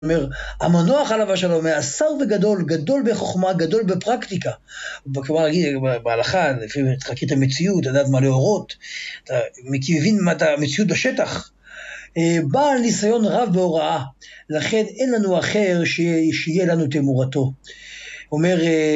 אומר, המנוח עליו השלום, מעשר וגדול, גדול בחוכמה, גדול בפרקטיקה. כלומר, בהלכה, לפעמים תחכי את המציאות, לדעת מה להורות, אתה מבין מה את המציאות בשטח. בעל ניסיון רב בהוראה, לכן אין לנו אחר שיהיה לנו תמורתו. אומר,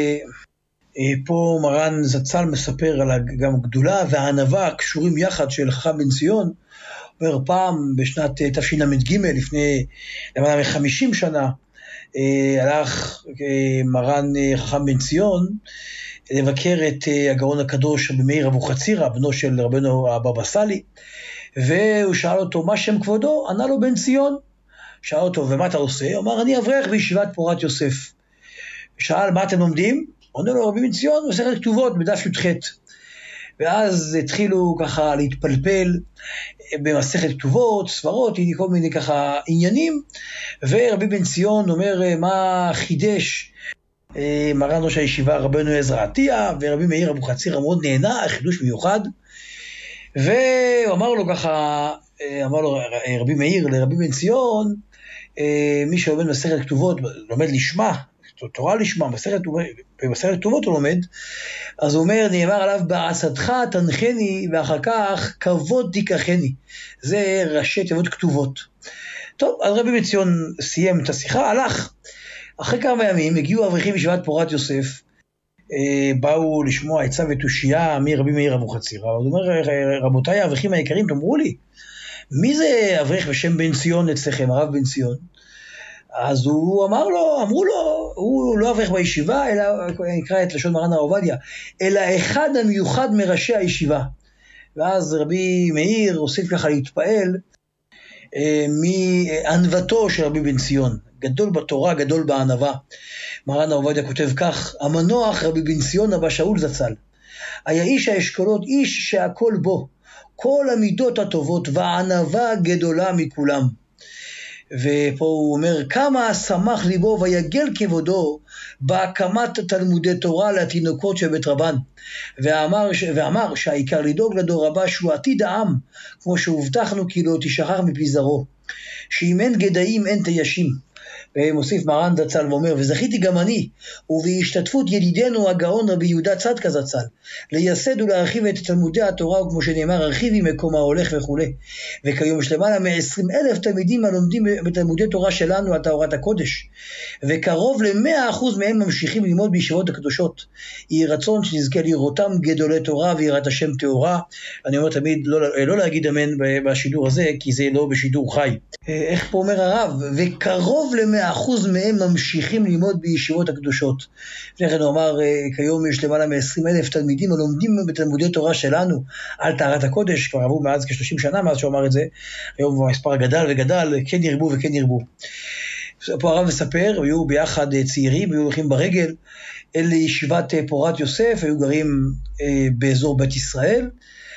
פה מרן זצ"ל מספר על גם גדולה והענווה קשורים יחד של חכם בן ציון. אומר, פעם בשנת תשל"ג, לפני למעלה מ-50 שנה, הלך מרן חכם בן ציון לבקר את הגאון הקדוש רבי מאיר אבוחצירא, בנו של רבנו הבבא סאלי, והוא שאל אותו, מה שם כבודו? ענה לו בן ציון. שאל אותו, ומה אתה עושה? הוא אמר, אני אברך בישיבת פורת יוסף. שאל, מה אתם לומדים? עונה לו, רבי בן ציון, מסכת כתובות בדף י"ח. ואז התחילו ככה להתפלפל במסכת כתובות, סברות, כל מיני ככה עניינים, ורבי בן ציון אומר, מה חידש מרן ראש הישיבה רבנו עזרא עטיה, ורבי מאיר אבוחצירא מאוד נהנה, חידוש מיוחד, והוא אמר לו ככה, אמר לו רבי מאיר לרבי בן ציון, מי שלומד מסכת כתובות, לומד לשמה, תורה לשמה, במסכת כתובות הוא לומד, אז הוא אומר, נאמר עליו, בעצתך תנחני, ואחר כך כבוד תיקחני. זה ראשי תיבות כתובות. טוב, אז רבי בן ציון סיים את השיחה, הלך. אחרי כמה ימים הגיעו אברכים בישיבת פורת יוסף, באו לשמוע עצה ותושייה מרבי מאיר אבוחצירא. הוא אומר, רבותיי האברכים היקרים, תאמרו לי, מי זה אברך בשם בן ציון אצלכם, הרב בן ציון? אז הוא אמרו לו, הוא לא אברך בישיבה, אלא, נקרא את לשון מרן הרב עובדיה, אלא אחד המיוחד מראשי הישיבה. ואז רבי מאיר הוסיף ככה להתפעל, מענוותו של רבי בן ציון, גדול בתורה, גדול בענווה. מרן הרב עובדיה כותב כך, המנוח רבי בן ציון אבא שאול זצ"ל, היה איש האשכולות, איש שהכל בו, כל המידות הטובות, והענווה גדולה מכולם. ופה הוא אומר, כמה שמח ליבו ויגל כבודו בהקמת תלמודי תורה לתינוקות של בית רבן, ואמר שהעיקר לדאוג לדור הבא שהוא עתיד העם, כמו שהובטחנו כי לא תשכח מפי זרעו, שאם אין גדיים אין תיישים. ומוסיף מרן זצ"ל ואומר, וזכיתי גם אני, ובהשתתפות ידידנו הגאון רבי יהודה צדקה זצ"ל, לייסד ולהרחיב את תלמודי התורה, וכמו שנאמר, הרחיבי מקום ההולך וכו'. וכיום יש למעלה מ-20,000 תלמידים הלומדים בתלמודי תורה שלנו על תורת הקודש, וקרוב ל100% מהם ממשיכים ללמוד בישיבות הקדושות. יהי רצון שנזכה לראותם גדולי תורה ויראת השם טהורה. אני אומר תמיד לא להגיד אמן בשידור הזה, כי זה לא בשידור חי. איך פה אומר הרב? וקרוב ל100% מהם ממשיכים ללמוד בישיבות הקדושות. לפני כן הוא אמר, כיום יש למעלה מ-20,000 תלמידים הלומדים בתלמודי תורה שלנו על טהרת הקודש, כבר עברו מאז כ-30 שנה מאז שהוא אמר את זה, היום המספר גדל וגדל, כן ירבו וכן ירבו. פה הרב מספר, היו ביחד צעירים, היו הולכים ברגל אל ישיבת פורת יוסף, היו גרים באזור בית ישראל,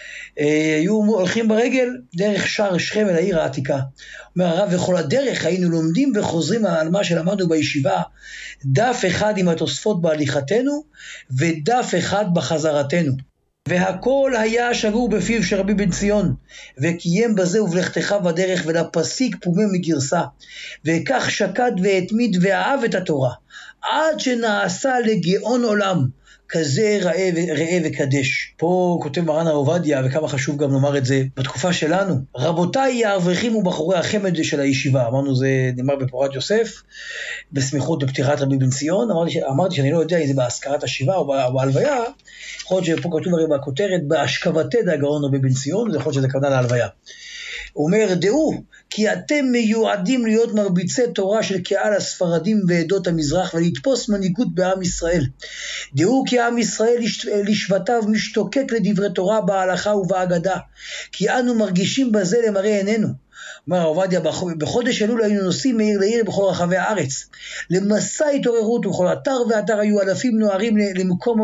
היו הולכים ברגל דרך שער שכם אל העיר העתיקה. אומר הרב, וכל הדרך היינו לומדים וחוזרים על מה שלמדנו בישיבה, דף אחד עם התוספות בהליכתנו, ודף אחד בחזרתנו. והכל היה שגור בפיו של רבי בן ציון, וקיים בזה ובלכתך בדרך ולפסיק פומה מגרסה, וכך שקד והתמיד ואהב את התורה, עד שנעשה לגאון עולם, כזה ראה וקדש. פה כותב מרן הרב עובדיה, וכמה חשוב גם לומר את זה בתקופה שלנו, רבותיי האברכים ובחורי החמד של הישיבה, אמרנו זה נאמר בפורת יוסף, בסמיכות לפטירת רבי בן ציון, אמרתי שאני לא יודע אם זה בהזכרת השיבה או בהלוויה, יכול להיות שפה כתוב הרי בכותרת, בהשכבתי דהגאון רבי בן ציון, זה יכול להיות שזה כוונה להלוויה. הוא אומר, דעו, כי אתם מיועדים להיות מרביצי תורה של קהל הספרדים ועדות המזרח, ולתפוס מנהיגות בעם ישראל. דעו כי עם ישראל לשבטיו משתוקק לדברי תורה בהלכה ובהגדה, כי אנו מרגישים בזה למראה עינינו. אומר עובדיה, בחודש אלול היינו נוסעים מעיר לעיר בכל רחבי הארץ, למסע התעוררות, ובכל אתר ואתר היו אלפים נוערים למקום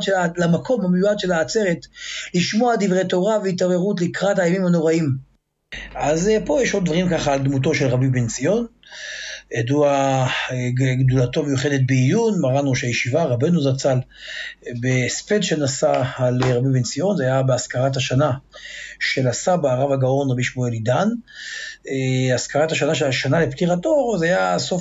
המיועד של העצרת, לשמוע דברי תורה והתעוררות לקראת הימים הנוראים. אז פה יש עוד דברים ככה על דמותו של רבי בן ציון. ידוע גדולתו מיוחדת בעיון, מרן ראש הישיבה, רבנו זצ"ל, בספד שנשא על רבי בן ציון, זה היה בהזכרת השנה של הסבא, הרב הגאון רבי שמואל עידן, הזכרת השנה של השנה לפטירתו, זה היה סוף